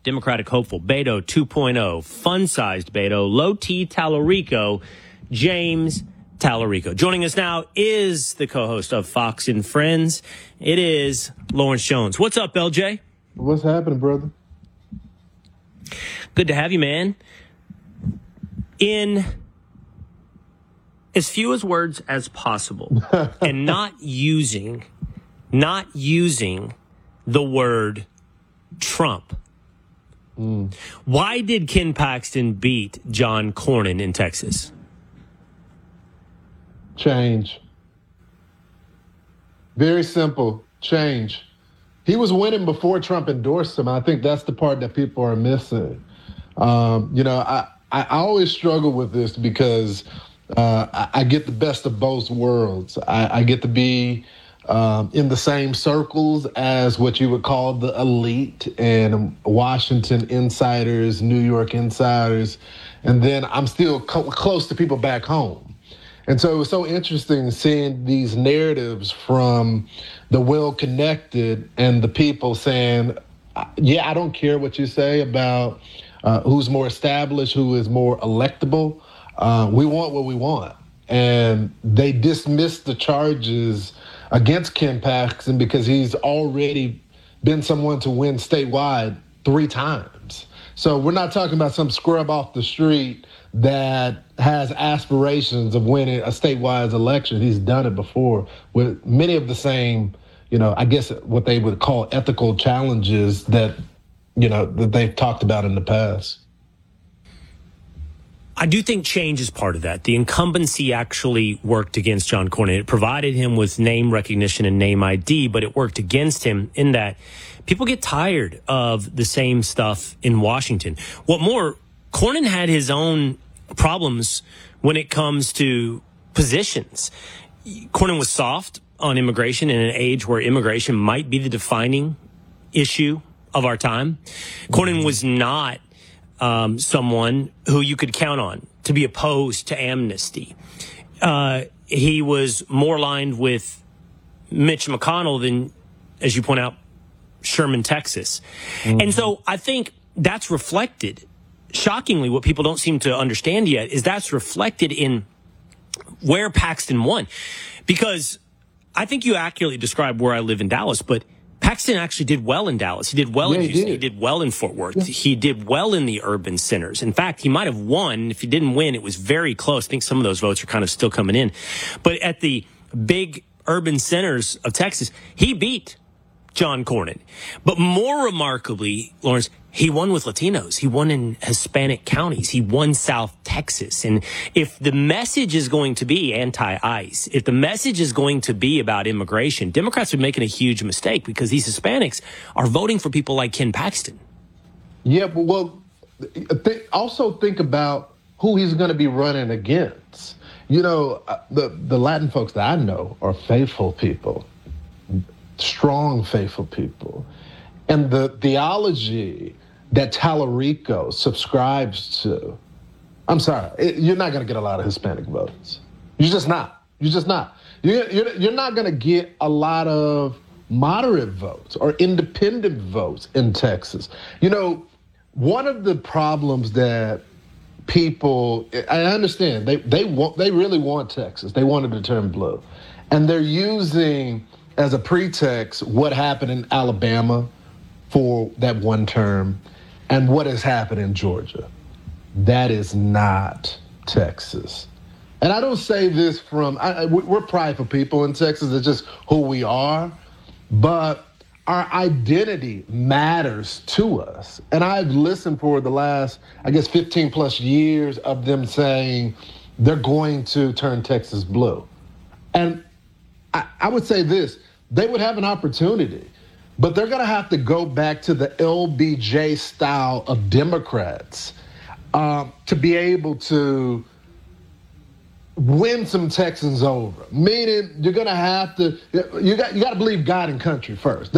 Democratic hopeful, Beto 2.0, fun-sized Beto, low T Tallarico, James Tallarico. Joining us now is the co-host of Fox and Friends. It is Lawrence Jones. What's up, LJ? What's happening, brother? Good to have you, man. In as few as words as possible, and not using the word Trump. Why did Ken Paxton beat John Cornyn in Texas? Change. Very simple. Change. He was winning before Trump endorsed him. I think that's the part that people are missing. I always struggle with this because I get the best of both worlds. I get to be in the same circles as what you would call the elite and Washington insiders, New York insiders, and then I'm still close to people back home. And so it was so interesting seeing these narratives from the well-connected and the people saying, yeah, I don't care what you say about who's more established, who is more electable. We want what we want. And they dismissed the charges against Ken Paxton because he's already been someone to win statewide 3 times. So we're not talking about some scrub off the street that has aspirations of winning a statewide election. He's done it before with many of the same, I guess what they would call ethical challenges that they've talked about in the past. I do think change is part of that. The incumbency actually worked against John Cornyn. It provided him with name recognition and name ID, but it worked against him in that people get tired of the same stuff in Washington. What more, Cornyn had his own problems when it comes to positions. Cornyn was soft on immigration in an age where immigration might be the defining issue of our time. Cornyn was not someone who you could count on to be opposed to amnesty. He was more aligned with Mitch McConnell than, as you point out, Sherman, Texas. And so I think that's reflected. Shockingly, what people don't seem to understand yet is that's reflected in where Paxton won. Because I think you accurately described where I live in Dallas, but Paxton actually did well in Dallas. He did well in Houston. He did well in Fort Worth. Yeah. He did well in the urban centers. In fact, he might have won. If he didn't win, it was very close. I think some of those votes are kind of still coming in. But at the big urban centers of Texas, he beat John Cornyn. But more remarkably, Lawrence, he won with Latinos. He won in Hispanic counties. He won South Texas. And if the message is going to be anti-ICE, if the message is going to be about immigration, Democrats are making a huge mistake because these Hispanics are voting for people like Ken Paxton. Yeah, but also think about who he's going to be running against. The Latin folks that I know are faithful people. Strong, faithful people. And the theology that Tallarico subscribes to, I'm sorry, you're not going to get a lot of Hispanic votes. You're just not. You're not going to get a lot of moderate votes or independent votes in Texas. One of the problems that people, I understand, they really want Texas. They wanted to turn blue. And they're using as a pretext what happened in Alabama for that one term and what has happened in Georgia. That is not Texas. And I don't say this from, we're prideful people in Texas. It's just who we are. But our identity matters to us. And I've listened for the last, 15 plus years of them saying they're going to turn Texas blue. And I would say this, they would have an opportunity, but they're going to have to go back to the LBJ style of Democrats to be able to win some Texans over. Meaning you're going to have to, you got to believe God and country first.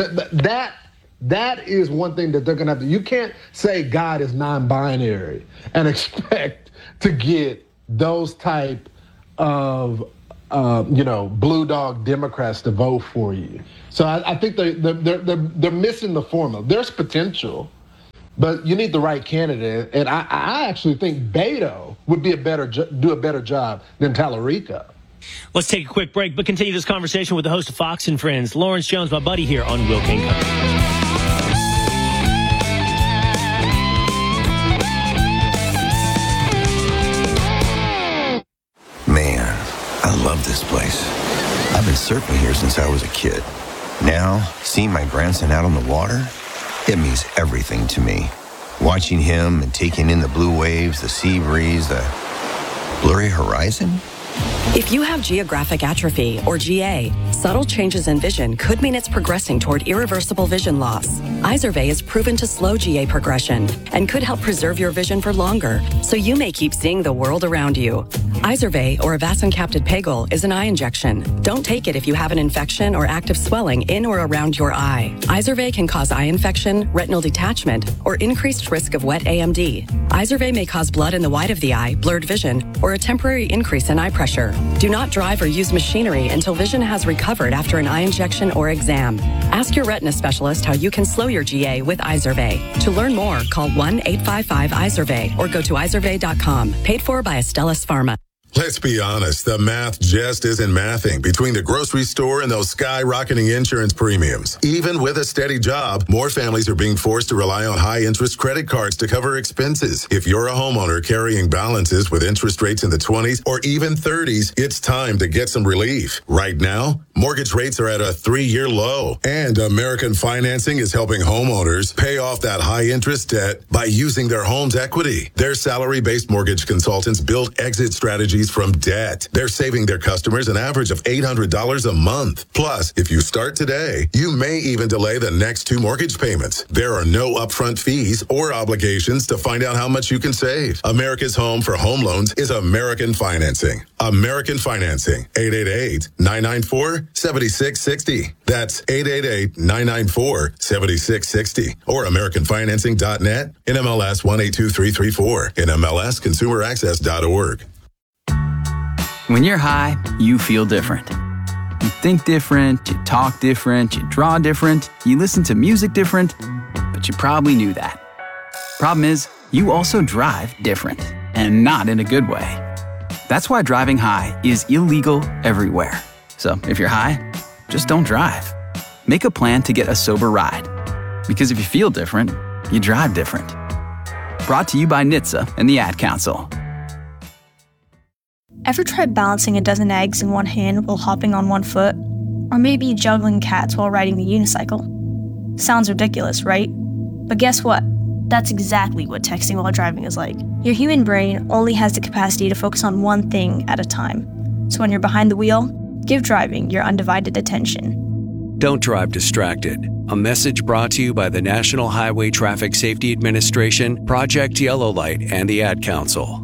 That is one thing that they're going to have to, you can't say God is non-binary and expect to get those type of blue dog Democrats to vote for you. So I think they're missing the formula. There's potential, But you need the right candidate, and I actually think Beto would be do a better job than Tallarico. Let's take a quick break, but continue this conversation with the host of Fox and Friends, Lawrence Jones, my buddy here on Will Cain Country. Man, I love this place. I've been surfing here since I was a kid. Now, seeing my grandson out on the water, it means everything to me. Watching him and taking in the blue waves, the sea breeze, the blurry horizon. If you have geographic atrophy, or GA, subtle changes in vision could mean it's progressing toward irreversible vision loss. Izervay is proven to slow GA progression and could help preserve your vision for longer, so you may keep seeing the world around you. Izervay, or avacincaptad pegol, is an eye injection. Don't take it if you have an infection or active swelling in or around your eye. Izervay can cause eye infection, retinal detachment, or increased risk of wet AMD. Izervay may cause blood in the white of the eye, blurred vision, or a temporary increase in eye pressure. Do not drive or use machinery until vision has recovered after an eye injection or exam. Ask your retina specialist how you can slow your GA with Izervay. To learn more, call 1-855-IZERVAY or go to izervay.com. Paid for by Astellas Pharma. Let's be honest, the math just isn't mathing between the grocery store and those skyrocketing insurance premiums. Even with a steady job, more families are being forced to rely on high-interest credit cards to cover expenses. If you're a homeowner carrying balances with interest rates in the 20s or even 30s, it's time to get some relief. Right now, mortgage rates are at a 3-year low, and American Financing is helping homeowners pay off that high-interest debt by using their home's equity. Their salary-based mortgage consultants build exit strategies from debt. They're saving their customers an average of $800 a month. Plus, if you start today, you may even delay the next 2 mortgage payments. There are no upfront fees or obligations to find out how much you can save. America's home for home loans is American Financing. American Financing, 888-994-7660. That's 888-994-7660. Or AmericanFinancing.net, NMLS 182334, NMLSConsumerAccess.org. When you're high, you feel different. You think different, you talk different, you draw different, you listen to music different, but you probably knew that. Problem is, you also drive different, and not in a good way. That's why driving high is illegal everywhere. So if you're high, just don't drive. Make a plan to get a sober ride. Because if you feel different, you drive different. Brought to you by NHTSA and the Ad Council. Ever tried balancing a dozen eggs in one hand while hopping on one foot? Or maybe juggling cats while riding the unicycle? Sounds ridiculous, right? But guess what? That's exactly what texting while driving is like. Your human brain only has the capacity to focus on one thing at a time. So when you're behind the wheel, give driving your undivided attention. Don't drive distracted. A message brought to you by the National Highway Traffic Safety Administration, Project Yellow Light, and the Ad Council.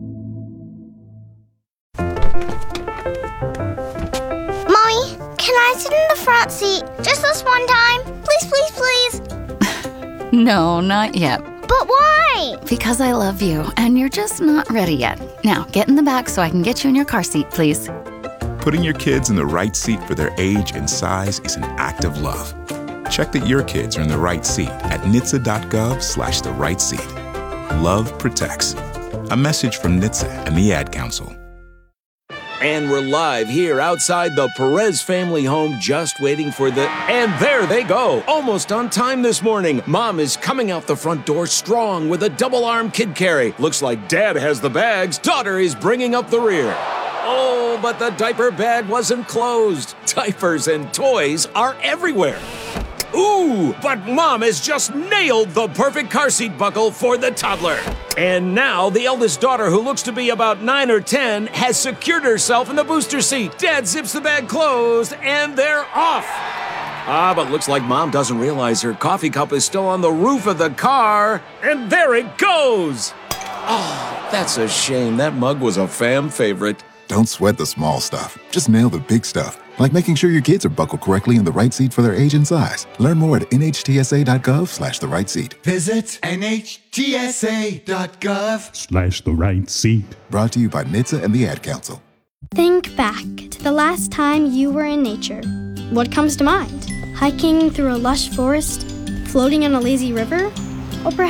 Can I sit in the front seat just this one time? Please, please, please. No, not yet. But why? Because I love you, and you're just not ready yet. Now, get in the back so I can get you in your car seat, please. Putting your kids in the right seat for their age and size is an act of love. Check that your kids are in the right seat at NHTSA.gov/the right seat. Love protects. A message from NHTSA and the Ad Council. And we're live here outside the Perez family home, just waiting for and there they go, almost on time this morning. Mom is coming out the front door strong with a double-arm kid carry. Looks like Dad has the bags. Daughter is bringing up the rear. Oh, but the diaper bag wasn't closed. Diapers and toys are everywhere. Ooh, but Mom has just nailed the perfect car seat buckle for the toddler. And now the eldest daughter, who looks to be about 9 or 10, has secured herself in the booster seat. Dad zips the bag closed, and they're off. But looks like Mom doesn't realize her coffee cup is still on the roof of the car. And there it goes. Oh, that's a shame. That mug was a fam favorite. Don't sweat the small stuff. Just nail the big stuff. Like making sure your kids are buckled correctly in the right seat for their age and size. Learn more at NHTSA.gov/the right seat. Visit NHTSA.gov/the right seat. Brought to you by NHTSA and the Ad Council. Think back to the last time you were in nature. What comes to mind? Hiking through a lush forest? Floating on a lazy river? Or perhaps